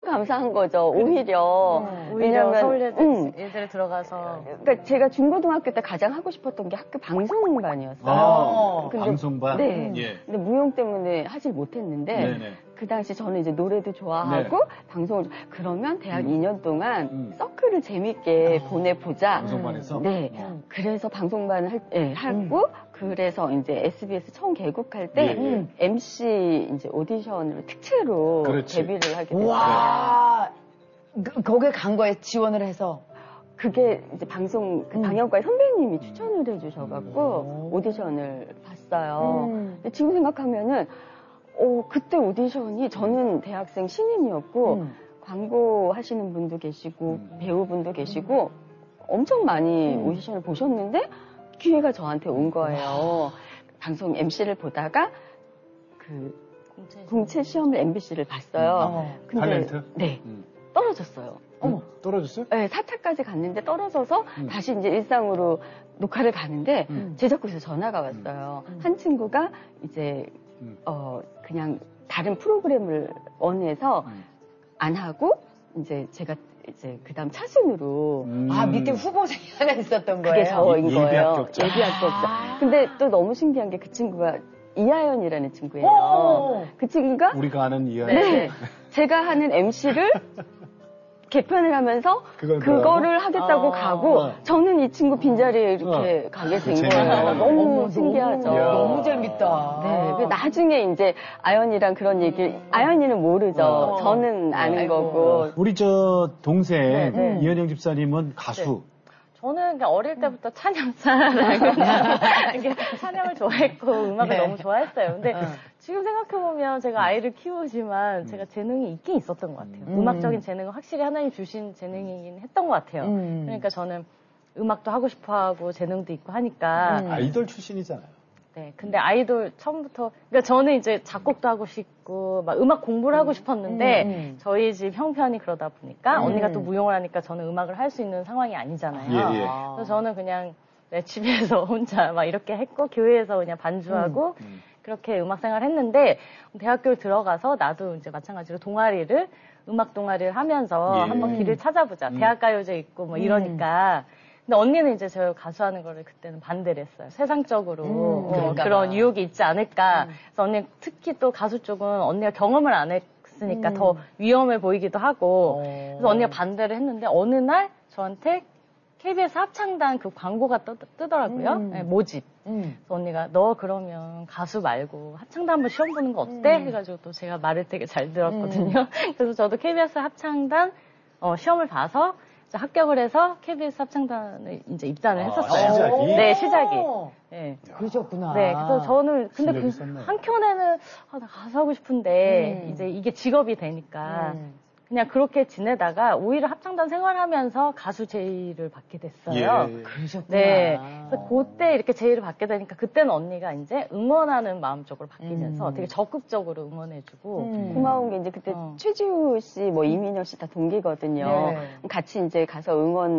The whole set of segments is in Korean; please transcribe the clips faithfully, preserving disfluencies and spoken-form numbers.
감사한 거죠. 오히려. 음, 오히려 서울예대 음, 예대를 들어가서. 그러니까 제가 중고등학교 때 가장 하고 싶었던 게 학교 방송반이었어요. 아, 근데, 방송반? 네. 예. 근데 무용 때문에 하질 못했는데 네네. 그 당시 저는 이제 노래도 좋아하고 네. 방송을 그러면 대학 음. 이 년 동안 음. 서클을 재밌게 아, 보내보자. 방송반에서? 네. 음. 그래서 방송반을 할, 네, 하고 음. 그래서 이제 에스비에스 처음 개국할 때 예, 예. 엠씨 이제 오디션으로 특채로 그렇지. 데뷔를 하게 됐어요. 와, 그, 거기에 간 거에 지원을 해서 그게 이제 방송 그 방역과의 선배님이 추천을 해주셔갖고 음. 오디션을 봤어요. 음. 근데 지금 생각하면은 어, 그때 오디션이 저는 대학생 신인이었고 음. 광고 하시는 분도 계시고 음. 배우분도 계시고 엄청 많이 음. 오디션을 보셨는데 기회가 저한테 온 거예요. 방송 엠씨를 보다가 그 공채, 공채 시험을 엠비씨를 봤어요. 어. 근데 탤런트? 네. 음. 떨어졌어요. 어머, 떨어졌어요? 네, 사 차까지 갔는데 떨어져서 음. 다시 이제 일상으로 녹화를 가는데 음. 제작부에서 전화가 왔어요. 음. 한 친구가 이제 음. 어 그냥 다른 프로그램을 원해서 음. 안 하고 이제 제가 이제 그다음 차순으로 음. 아 밑에 후보생이 하나 있었던 거예요. 그게 저인 예, 거예요. 예비 합격자. 예비 합격자. 아. 근데 또 너무 신기한 게 그 친구가 이하연이라는 친구예요. 오. 그 친구가 우리가 아는 이하연. 네. 제가 하는 엠씨를 개편을 하면서 그거를 하겠다고 아. 가고 어. 저는 이 친구 빈자리에 이렇게 어. 가게 된 그 거예요. 너무 어, 신기하죠. 너무, 너무 재밌다. 네. 나중에 이제 아연이랑 그런 얘기, 음. 아연이는 모르죠. 어. 저는 아는 아이고. 거고. 우리 저 동생 네, 네. 이현영 집사님은 가수. 네. 저는 그냥 어릴 때부터 찬양사라고 찬양을 좋아했고 음악을 네. 너무 좋아했어요. 근데 어. 지금 생각해보면 제가 아이를 키우지만 음. 제가 재능이 있긴 있었던 것 같아요. 음. 음악적인 재능은 확실히 하나님 주신 재능이긴 했던 것 같아요. 음. 그러니까 저는 음악도 하고 싶어하고 재능도 있고 하니까. 음. 아이돌 출신이잖아요. 네, 근데 아이돌 처음부터, 그러니까 저는 이제 작곡도 하고 싶고, 막 음악 공부를 하고 싶었는데, 음, 음. 저희 집 형편이 그러다 보니까, 음. 언니가 또 무용을 하니까 저는 음악을 할 수 있는 상황이 아니잖아요. 예, 예. 그래서 저는 그냥 내 집에서 혼자 막 이렇게 했고, 교회에서 그냥 반주하고, 음, 음. 그렇게 음악 생활을 했는데, 대학교를 들어가서 나도 이제 마찬가지로 동아리를, 음악 동아리를 하면서 예. 한번 길을 찾아보자. 음. 대학가요제 있고 뭐 이러니까. 근데 언니는 이제 저 가수하는 거를 그때는 반대를 했어요. 세상적으로 음, 어, 그런 유혹이 있지 않을까. 음. 그래서 언니 특히 또 가수 쪽은 언니가 경험을 안 했으니까 음. 더 위험해 보이기도 하고. 오. 그래서 언니가 반대를 했는데 어느 날 저한테 케이비에스 합창단 그 광고가 떠, 뜨더라고요. 음. 네, 모집. 음. 그래서 언니가 너 그러면 가수 말고 합창단 한번 시험 보는 거 어때? 음. 해가지고 또 제가 말을 되게 잘 들었거든요. 음. 그래서 저도 케이비에스 합창단 어, 시험을 봐서 합격을 해서 케이비에스 합창단에 이제 입단을 아, 했었어요. 시작이? 네, 시작이. 네. 그러셨구나. 네, 그래서 저는 근데 그 한켠에는 아, 나 가수 하고 싶은데 음. 이제 이게 직업이 되니까 음. 그냥 그렇게 지내다가 오히려 합창단 생활하면서 가수 제의를 받게 됐어요. 예. 그러셨구나. 네. 그래서 그때 이렇게 제의를 받게 되니까 그때는 언니가 이제 응원하는 마음 쪽으로 바뀌면서 음. 되게 적극적으로 응원해주고. 음. 고마운 게 이제 그때 어. 최지우 씨, 뭐 이민혁 씨 다 동기거든요. 네. 같이 이제 가서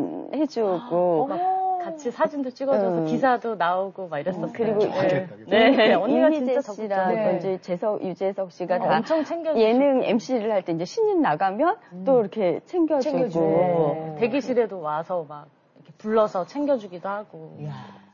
응원해주고. 같이 사진도 찍어줘서 음. 기사도 나오고 막 이랬었어요. 그리고 네, 네. 네. 언니가 진짜 씨랑 네. 이제 재석, 유재석 씨가 어, 다 엄청 챙겨주고 예능 엠씨를 할 때 이제 신인 나가면 음. 또 이렇게 챙겨주고 챙겨주고 네. 대기실에도 와서 막 이렇게 불러서 챙겨주기도 하고. 이야.